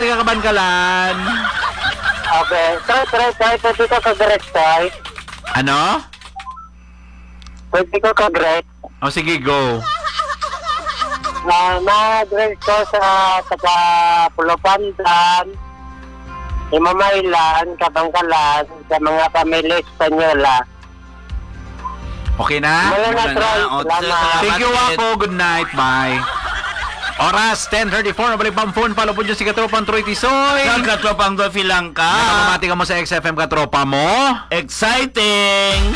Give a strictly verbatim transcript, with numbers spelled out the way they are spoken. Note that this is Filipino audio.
ka kabankalan. Okay. Try, try, try. Pwede ko kag-direct, try. Ano? Pwede ko kag-direct. O sige, go. Na, na-direct ko sa taga Pulopandan, Imamaylan, Kabangkalan, sa mga pamilya Espanyola. Okay na? Wala na, Wala try. na. O, Salamat. Thank you, Wapo. Good night. Bye. Oras, ten thirty-four. Nabalik pa ang phone. Palo po dyan si Katropang Troy Tisoy. Kagkatropang Dolphy lang ka. Nakamamati ka mo sa X F M Katropa mo. Exciting!